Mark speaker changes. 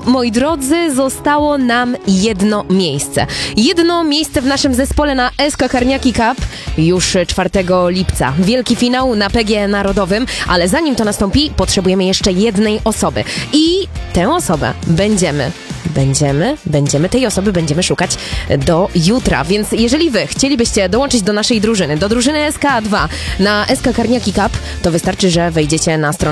Speaker 1: moi drodzy, zostało nam jedno miejsce. Jedno miejsce w naszym zespole na SK Karniaki Cup już 4 lipca. Wielki finał na PGE Narodowym, ale zanim to nastąpi, potrzebujemy jeszcze jednej osoby. I tę osobę tej osoby będziemy szukać do jutra, więc jeżeli wy chcielibyście dołączyć do naszej drużyny, do drużyny SK2 na SK Karniaki Cup, to wystarczy, że wejdziecie na stronę